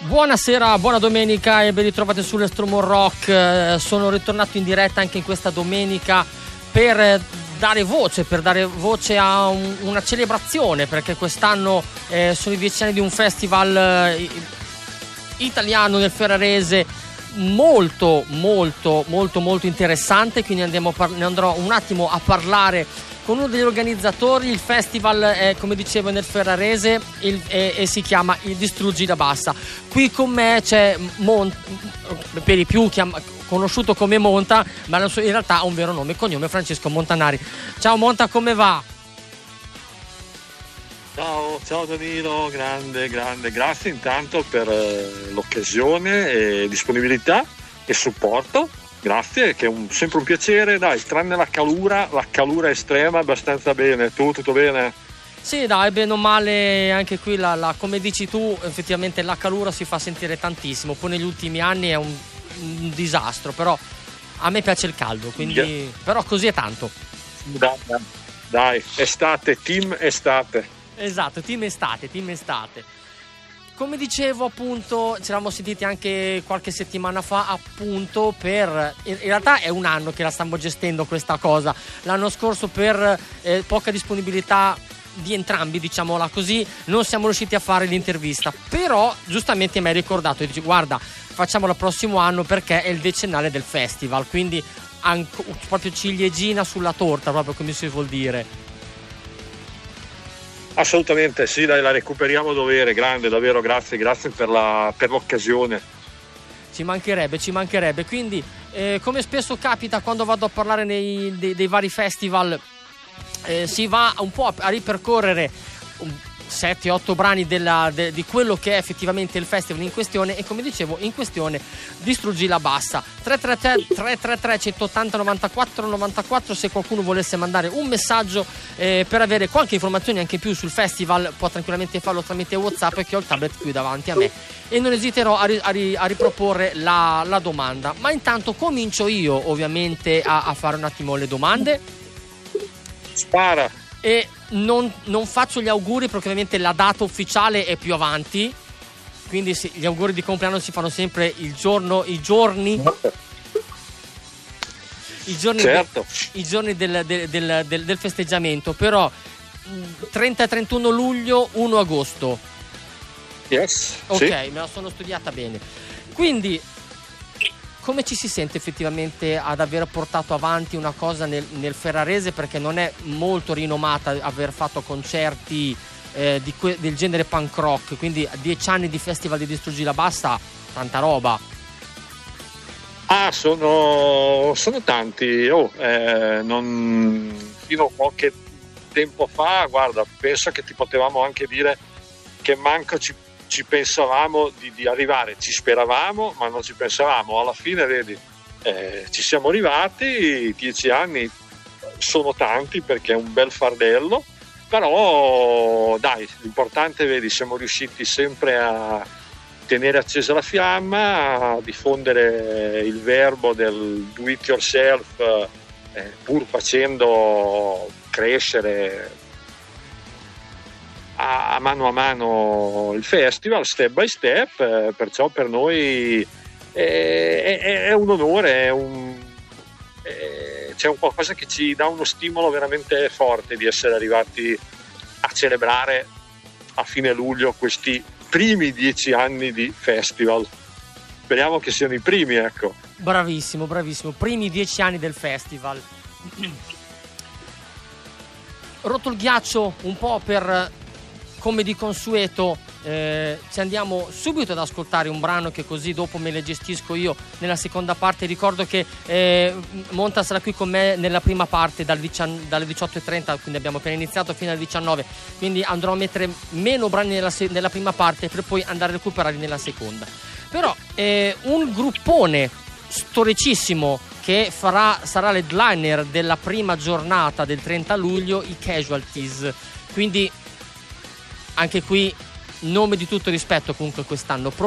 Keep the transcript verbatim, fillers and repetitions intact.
Buonasera, buona domenica e ben ritrovati sull'Estremo Rock. Eh, sono ritornato in diretta anche in questa domenica per eh, dare voce, per dare voce a un, una celebrazione, perché quest'anno eh, sono i dieci anni di un festival eh, italiano nel Ferrarese molto molto molto molto interessante, quindi andiamo a par- ne andrò un attimo a parlare con uno degli organizzatori. Il festival è, come dicevo, nel Ferrarese il, e, e si chiama il Distruggi la Bassa. Qui con me c'è Mon- per i più chiam- conosciuto come Monta, ma in realtà ha un vero nome e cognome, Francesco Montanari. Ciao Monta, come va? Ciao, ciao Danilo, grande, grande, grazie intanto per eh, l'occasione e disponibilità e supporto. Grazie, che è un, sempre un piacere, dai, tranne la calura, la calura estrema, abbastanza bene. Tu, tutto bene? Sì, dai, bene o male, anche qui, la, la, come dici tu, effettivamente la calura si fa sentire tantissimo, poi negli ultimi anni è un, un disastro, però a me piace il caldo, quindi yeah. Però così è tanto. Dai, dai, estate, team estate. Esatto, team estate, team estate. Come dicevo, appunto, ci eravamo sentiti anche qualche settimana fa, appunto, per... In realtà è un anno che la stiamo gestendo questa cosa. L'anno scorso, per eh, poca disponibilità di entrambi, diciamola così, non siamo riusciti a fare l'intervista. Però, giustamente mi hai ricordato, e dici, guarda, facciamolo il prossimo anno perché è il decennale del festival. Quindi, anche, proprio ciliegina sulla torta, proprio come si vuol dire. Assolutamente sì, dai, la recuperiamo dovere, grande, davvero, grazie, grazie per, la, per l'occasione. Ci mancherebbe, ci mancherebbe. Quindi, eh, come spesso capita quando vado a parlare nei, dei, dei vari festival, eh, si va un po' a, a ripercorrere sette otto brani della, de, di quello che è effettivamente il festival in questione. E come dicevo, in questione Distruggi la Bassa. Tre tre tre tre tre tre centottanta novantaquattro novantaquattro, se qualcuno volesse mandare un messaggio eh, per avere qualche informazione anche più sul festival, può tranquillamente farlo tramite WhatsApp, che ho il tablet qui davanti a me e non esiterò a, ri, a, ri, a riproporre la, la domanda. Ma intanto comincio io ovviamente a, a fare un attimo le domande. Spara. E non, non faccio gli auguri perché ovviamente la data ufficiale è più avanti, quindi sì, gli auguri di compleanno si fanno sempre il giorno, i giorni i giorni, certo. de, i giorni del, del, del, del, del festeggiamento, però trenta e trentuno luglio, primo agosto. Yes. Ok, sì. Me la sono studiata bene. Quindi come ci si sente effettivamente ad aver portato avanti una cosa nel, nel Ferrarese, perché non è molto rinomata aver fatto concerti eh, di que- del genere punk rock, quindi dieci anni di festival di Distruggi la Bassa, tanta roba. Ah, sono, sono tanti. Oh, eh, non, fino a qualche tempo fa, guarda, penso che ti potevamo anche dire che manco ci ci pensavamo di, di arrivare, ci speravamo ma non ci pensavamo, alla fine vedi, eh, ci siamo arrivati. Dieci anni sono tanti perché è un bel fardello, però dai, l'importante, vedi, siamo riusciti sempre a tenere accesa la fiamma, a diffondere il verbo del do it yourself, eh, pur facendo crescere a mano a mano il festival, step by step, eh, perciò per noi è, è, è un onore, è un, è, c'è un qualcosa che ci dà uno stimolo veramente forte di essere arrivati a celebrare a fine luglio questi primi dieci anni di festival. Speriamo che siano i primi, ecco. Bravissimo, bravissimo, primi dieci anni del festival. Rotto il ghiaccio un po' per... Come di consueto, eh, ci andiamo subito ad ascoltare un brano che così dopo me le gestisco io nella seconda parte. Ricordo che eh, Monta sarà qui con me nella prima parte dal dician- dalle diciotto e trenta, quindi abbiamo appena iniziato, fino alle diciannove, quindi andrò a mettere meno brani nella, se- nella prima parte per poi andare a recuperarli nella seconda. Però eh, un gruppone storicissimo che farà, sarà l'headliner della prima giornata del trenta luglio, i Casualties, quindi anche qui nome di tutto rispetto comunque quest'anno.